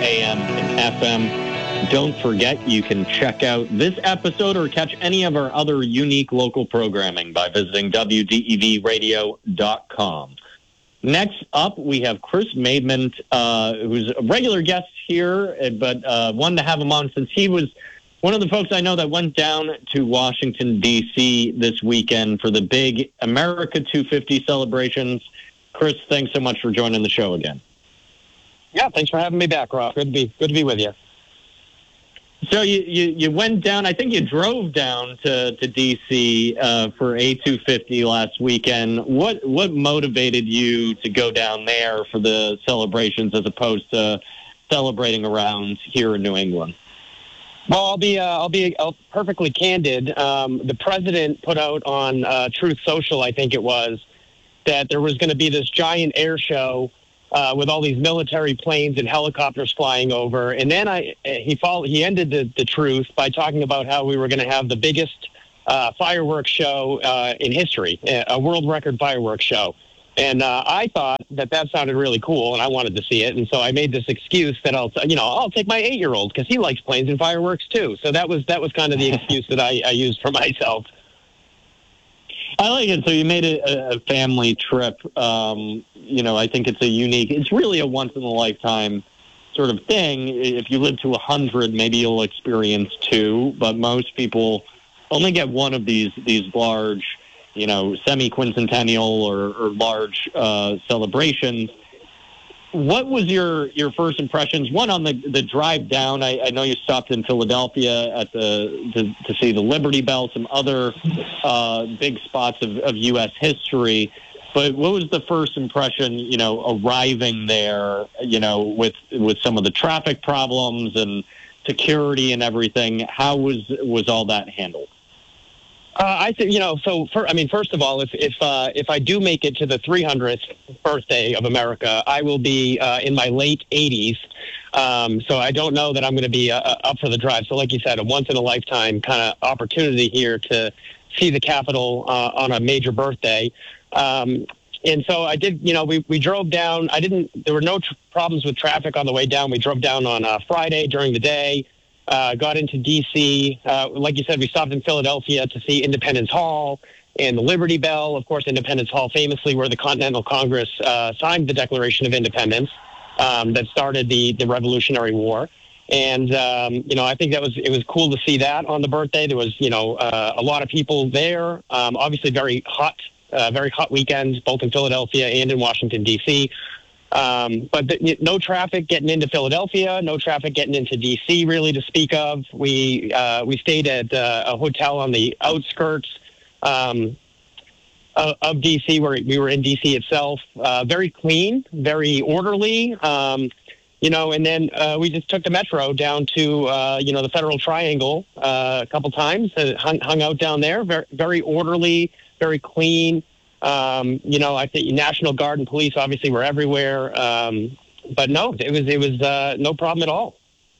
AM and FM. Don't forget, you can check out this episode or catch any of our other unique local programming by visiting WDEVradio.com. Next up, we have Chris Maidment, who's a regular guest here, but wanted to have him on since he was one of the folks I know that went down to Washington, D.C. this weekend for the big America 250 celebrations. Chris, thanks so much for joining the show again. Yeah, thanks for having me back, Rob. Good to be with you. So you went down, I think you drove down to D.C. For A250 last weekend. What motivated you to go down there for the celebrations as opposed to celebrating around here in New England? Well, I'll be perfectly candid. The president put out on Truth Social, I think it was, that there was going to be this giant air show with all these military planes and helicopters flying over. And then he ended the truth by talking about how we were going to have the biggest fireworks show in history, a world record fireworks show. And I thought that sounded really cool, and I wanted to see it. And so I made this excuse that I'll take my 8-year-old because he likes planes and fireworks too. So that was kind of the excuse that I used for myself. I like it. So you made it a family trip. I think it's really a once-in-a-lifetime sort of thing. If you live to 100, maybe you'll experience 2, but most people only get one of these large, semi-quincentennial or large celebrations. What was your first impressions? One, on the drive down. I know you stopped in Philadelphia to see the Liberty Bell, some other big spots of U.S. history. But what was the first impression, arriving there, with some of the traffic problems and security and everything? How was all that handled? I think, first of all, if I do make it to the 300th birthday of America, I will be in my late 80s. So I don't know that I'm going to be up for the drive. So like you said, a once-in-a-lifetime kind of opportunity here to see the Capitol on a major birthday. And so I did, we drove down. There were no problems with traffic on the way down. We drove down on Friday during the day. Got into D.C. Like you said, we stopped in Philadelphia to see Independence Hall and the Liberty Bell. Of course, Independence Hall famously where the Continental Congress signed the Declaration of Independence that started the Revolutionary War. And, I think it was cool to see that on the birthday. There was, a lot of people there. Obviously very hot weekends, both in Philadelphia and in Washington, D.C. But no traffic getting into Philadelphia, no traffic getting into D.C. really to speak of. We stayed at a hotel on the outskirts of D.C. where we were in D.C. itself. Very clean, very orderly. And then we just took the metro down to the Federal Triangle a couple times. Hung out down there. Very, very orderly, very clean. I think National Guard and police obviously were everywhere. But no, it was no problem at all.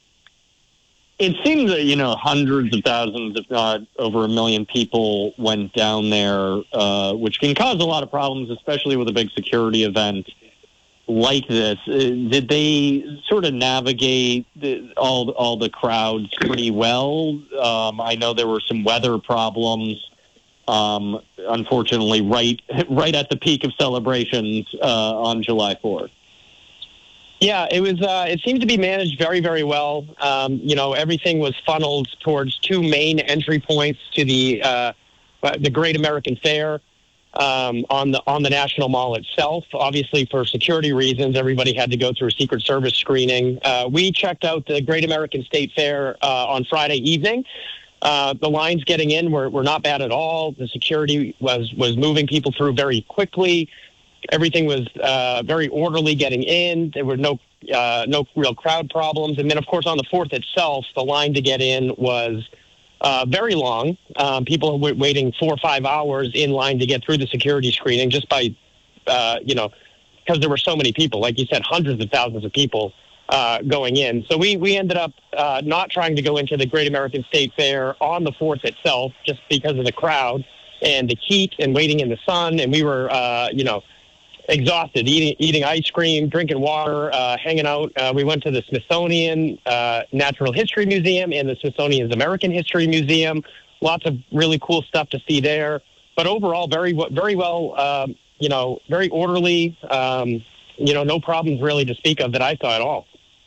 It seems that, hundreds of thousands, if not over 1 million people went down there, which can cause a lot of problems, especially with a big security event like this. Did they sort of navigate all the crowds pretty well? I know there were some weather problems. Unfortunately, right at the peak of celebrations on July 4th. Yeah, it was. It seemed to be managed very, very well. Everything was funneled towards 2 main entry points to the Great American Fair on the National Mall itself. Obviously, for security reasons, everybody had to go through a Secret Service screening. We checked out the Great American State Fair on Friday evening. The lines getting in were not bad at all. The security was moving people through very quickly. Everything was very orderly getting in. There were no real crowd problems. And then, of course, on the 4th itself, the line to get in was very long. People were waiting 4 or 5 hours in line to get through the security screening just by, because there were so many people. Like you said, hundreds of thousands of people going in. So we ended up not trying to go into the Great American State Fair on the 4th itself just because of the crowd and the heat and waiting in the sun. And we were, exhausted, eating ice cream, drinking water, hanging out. We went to the Smithsonian Natural History Museum and the Smithsonian's American History Museum. Lots of really cool stuff to see there. But overall, very well, very orderly. No problems really to speak of that I saw at all.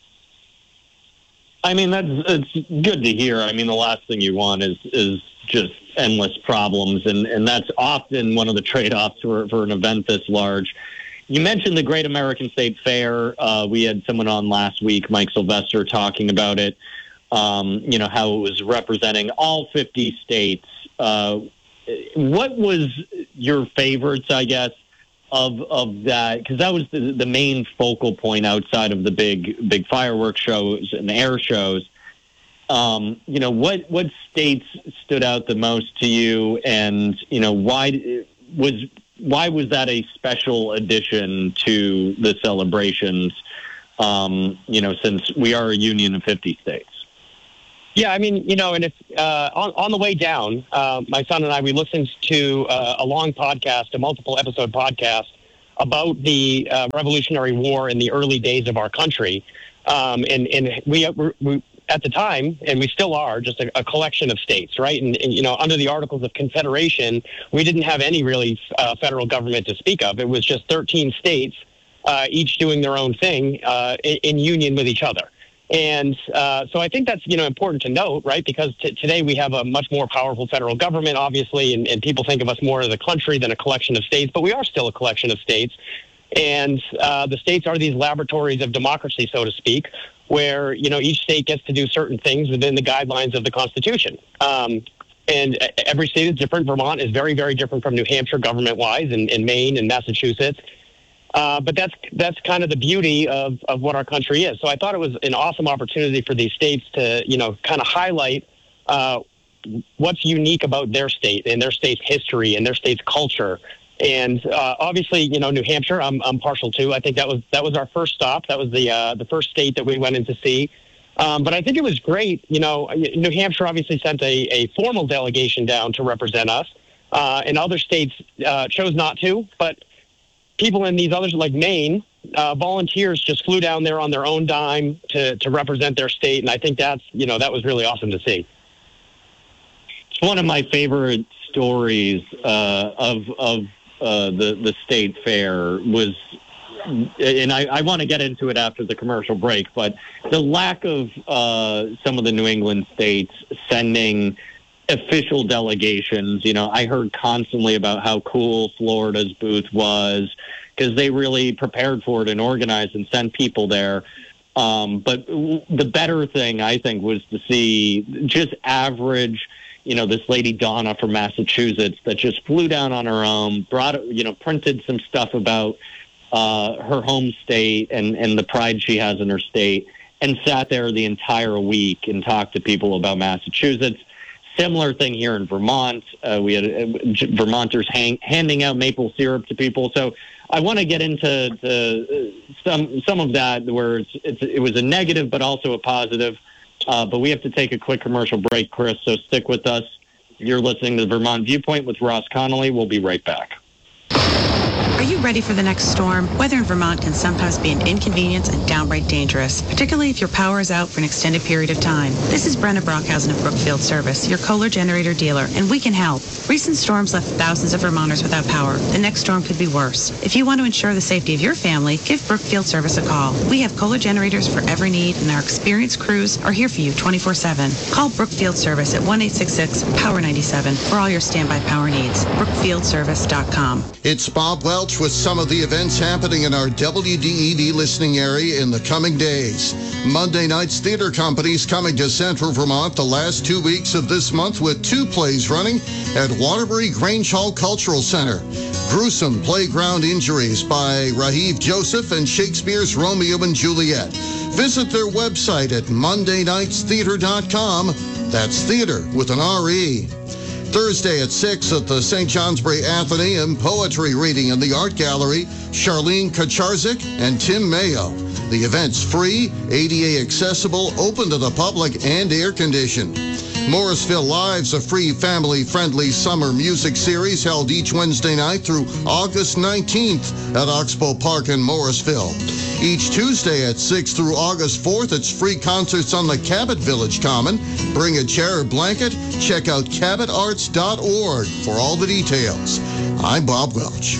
I mean, it's good to hear. I mean, the last thing you want is just endless problems, and that's often one of the trade-offs for an event this large. You mentioned the Great American State Fair. We had someone on last week, Mike Sylvester, talking about it, how it was representing all 50 states. What was your favorites, I guess, of that? Because that was the main focal point outside of the big fireworks shows and air shows. What states stood out the most to you, and why was that a special addition to the celebrations? Since we are a union of 50 states. Yeah, I mean, and if on the way down, my son and I, we listened to a long podcast, a multiple episode podcast about the Revolutionary War in the early days of our country, and we at the time, and we still are, just a collection of states, right? And under the Articles of Confederation, we didn't have any really federal government to speak of. It was just 13 states, each doing their own thing in union with each other. And so I think that's, important to note, right? Because today we have a much more powerful federal government, obviously, and people think of us more as a country than a collection of states, but we are still a collection of states. And the states are these laboratories of democracy, so to speak, where, each state gets to do certain things within the guidelines of the Constitution. And every state is different. Vermont is very, very different from New Hampshire government-wise, and Maine and Massachusetts. But that's kind of the beauty of what our country is. So I thought it was an awesome opportunity for these states to, kind of highlight what's unique about their state and their state's history and their state's culture. And obviously, New Hampshire, I'm partial to. I think that was our first stop. That was the first state that we went in to see. But I think it was great. New Hampshire obviously sent a formal delegation down to represent us, and other states chose not to. But people in these others, like Maine, volunteers just flew down there on their own dime to represent their state, and I think that was really awesome to see. It's one of my favorite stories of the state fair was, and I want to get into it after the commercial break, but the lack of some of the New England states sending official delegations. I heard constantly about how cool Florida's booth was because they really prepared for it and organized and sent people there. But the better thing, I think, was to see just average, this lady Donna from Massachusetts that just flew down on her own, printed some stuff about her home state and the pride she has in her state, and sat there the entire week and talked to people about Massachusetts. Similar thing here in Vermont. We had Vermonters handing out maple syrup to people. So I want to get into some of that where it was a negative but also a positive. But we have to take a quick commercial break, Chris, so stick with us. You're listening to the Vermont Viewpoint with Ross Connolly. We'll be right back. Are you ready for the next storm? Weather in Vermont can sometimes be an inconvenience and downright dangerous, particularly if your power is out for an extended period of time. This is Brenna Brockhausen of Brookfield Service, your Kohler generator dealer, and we can help. Recent storms left thousands of Vermonters without power. The next storm could be worse. If you want to ensure the safety of your family, give Brookfield Service a call. We have Kohler generators for every need, and our experienced crews are here for you 24/7. Call Brookfield Service at 1-866-POWER97 for all your standby power needs. BrookfieldService.com. It's Bob Welch with some of the events happening in our WDEV listening area in the coming days. Monday Night's Theater Company's coming to Central Vermont the last 2 weeks of this month with 2 plays running at Waterbury Grange Hall Cultural Center. Gruesome Playground Injuries by Raheem Joseph and Shakespeare's Romeo and Juliet. Visit their website at mondaynightstheater.com. That's theater with an R-E. Thursday at 6 at the St. Johnsbury Athenaeum, poetry reading in the Art Gallery, Charlene Kacharzik and Tim Mayo. The event's free, ADA accessible, open to the public, and air-conditioned. Morrisville Live's a free family-friendly summer music series held each Wednesday night through August 19th at Oxbow Park in Morrisville. Each Tuesday at 6 through August 4th, it's free concerts on the Cabot Village Common. Bring a chair or blanket. Check out cabotarts.org for all the details. I'm Bob Welch.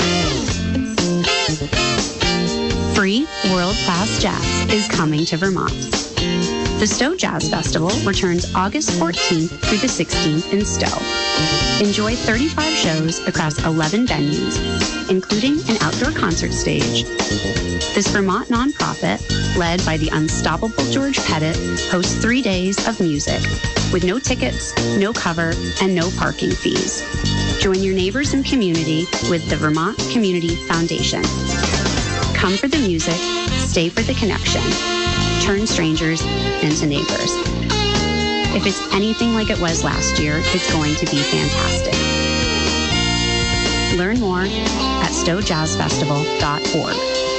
Free world-class jazz is coming to Vermont. The Stowe Jazz Festival returns August 14th through the 16th in Stowe. Enjoy 35 shows across 11 venues, including an outdoor concert stage. This Vermont nonprofit, led by the unstoppable George Pettit, hosts 3 days of music with no tickets, no cover, and no parking fees. Join your neighbors and community with the Vermont Community Foundation. Come for the music, stay for the connection. Turn strangers into neighbors. If it's anything like it was last year, it's going to be fantastic. Learn more at stowejazzfestival.org.